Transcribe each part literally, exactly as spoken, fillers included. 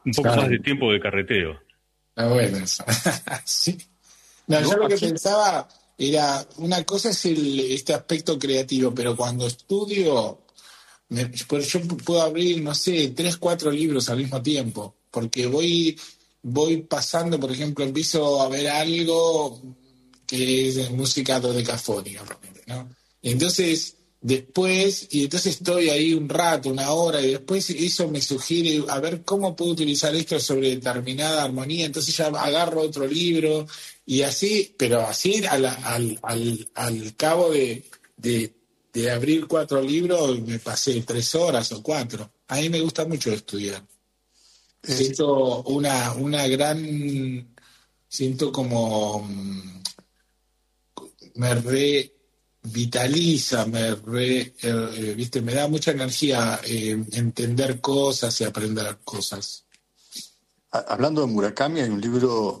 un poco más de tiempo de carreteo. Ah, bueno, eso. Sí. No, yo lo que pensaba era, una cosa es el, este aspecto creativo, pero cuando estudio, me, pues yo puedo abrir, no sé, tres, cuatro libros al mismo tiempo, porque voy, voy pasando, por ejemplo, empiezo a ver algo que es de música dodecafónica, ¿no? Entonces, después, y entonces estoy ahí un rato, una hora, y después eso me sugiere a ver cómo puedo utilizar esto sobre determinada armonía, entonces ya agarro otro libro, y así, pero así al, al, al, al cabo de, de, de abrir cuatro libros, me pasé tres horas o cuatro. A mí me gusta mucho estudiar. Siento una, una gran, siento como, mm, me revitaliza, me re, eh, eh, viste, me da mucha energía eh, entender cosas y aprender cosas. Hablando de Murakami, hay un libro,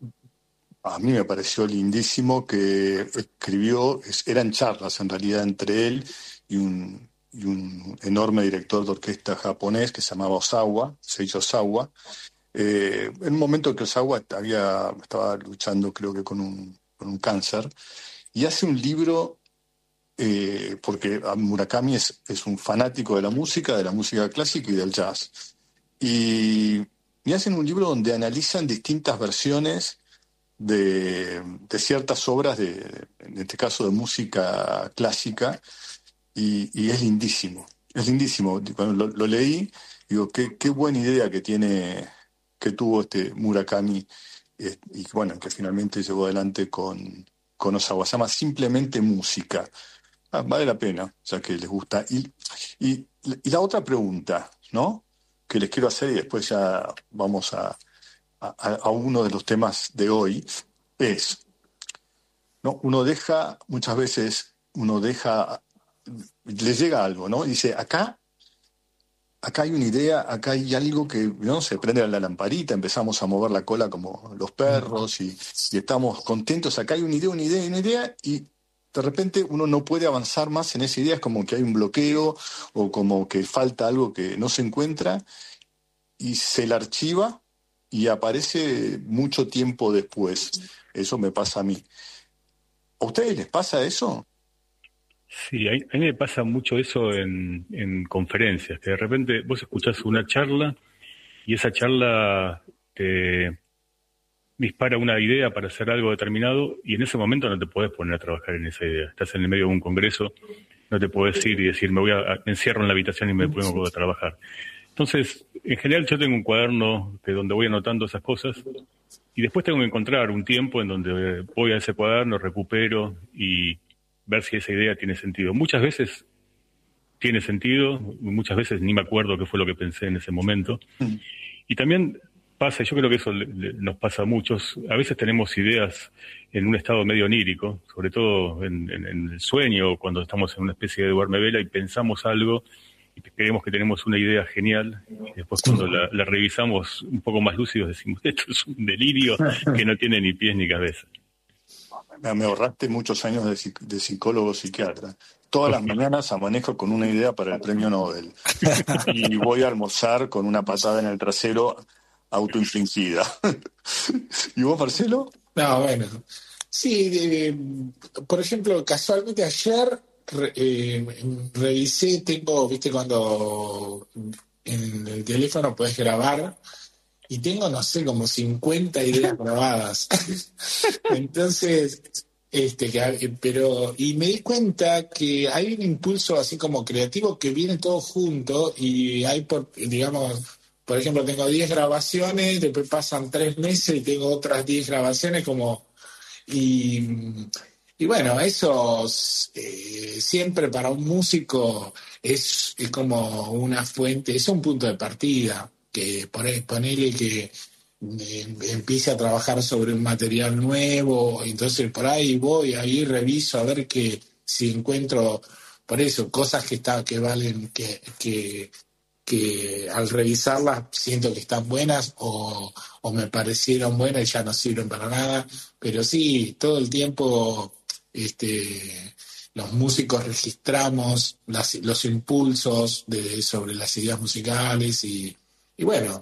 a mí me pareció lindísimo, que escribió, eran charlas en realidad entre él y un, y un enorme director de orquesta japonés que se llamaba Osawa, Seiji Osawa. Eh, en un momento que Osawa había, estaba luchando, creo que con un, con un cáncer, y hace un libro, eh, porque Murakami es, es un fanático de la música, de la música clásica y del jazz. Y, y hacen un libro donde analizan distintas versiones de, de ciertas obras, de, en este caso de música clásica, y, y es lindísimo, es lindísimo. Cuando lo, lo leí, digo, qué, qué buena idea que tiene, que tuvo este Murakami, eh, y bueno, que finalmente llevó adelante con, con Osawa. Se llama Simplemente Música. Ah, vale la pena, ya que les gusta. Y, y, y la otra pregunta, ¿no?, que les quiero hacer, y después ya vamos a, a, a uno de los temas de hoy, es, ¿no?, uno deja, muchas veces, uno deja, le llega algo, ¿no? Y dice, acá, acá hay una idea, acá hay algo que, ¿no?, se prende la lamparita, empezamos a mover la cola como los perros y, y estamos contentos, acá hay una idea, una idea, una idea, y de repente uno no puede avanzar más en esa idea, es como que hay un bloqueo o como que falta algo que no se encuentra, y se la archiva y aparece mucho tiempo después. Eso me pasa a mí. ¿A ustedes les pasa eso? Sí, a mí, a mí me pasa mucho eso en, en conferencias, que de repente vos escuchás una charla y esa charla te dispara una idea para hacer algo determinado y en ese momento no te podés poner a trabajar en esa idea. Estás en el medio de un congreso, no te podés ir y decir, me voy a, me encierro en la habitación y me pongo a trabajar. Entonces, en general yo tengo un cuaderno que donde voy anotando esas cosas y después tengo que encontrar un tiempo en donde voy a ese cuaderno, recupero y ver si esa idea tiene sentido. Muchas veces tiene sentido, muchas veces ni me acuerdo qué fue lo que pensé en ese momento. Y también pasa, y yo creo que eso le, le, nos pasa a muchos, a veces tenemos ideas en un estado medio onírico, sobre todo en, en, en el sueño, cuando estamos en una especie de duermevela y pensamos algo y creemos que tenemos una idea genial, y después cuando la, la revisamos un poco más lúcidos decimos, esto es un delirio que no tiene ni pies ni cabeza. Me ahorraste muchos años de, de psicólogo psiquiatra. Todas las mañanas amanezco con una idea para el premio Nobel y voy a almorzar con una patada en el trasero autoinfligida. ¿Y vos, Marcelo? No, bueno. Sí, de, por ejemplo, casualmente ayer re, eh, revisé, tengo, viste, cuando en el teléfono puedes grabar, y tengo, no sé, como cincuenta ideas grabadas. Entonces, este, que, pero, y me di cuenta que hay un impulso así como creativo que viene todo junto, y hay, por, digamos, por ejemplo, tengo diez grabaciones, después pasan tres meses y tengo otras diez grabaciones como... Y, y bueno, eso eh, siempre para un músico es, es como una fuente, es un punto de partida, que ponele que eh, empiece a trabajar sobre un material nuevo, entonces por ahí voy, ahí reviso a ver que si encuentro, por eso, cosas que, está, que valen, que... que que al revisarlas siento que están buenas o, o me parecieron buenas y ya no sirven para nada, pero sí, todo el tiempo este, los músicos registramos las, los impulsos de, sobre las ideas musicales y, y bueno,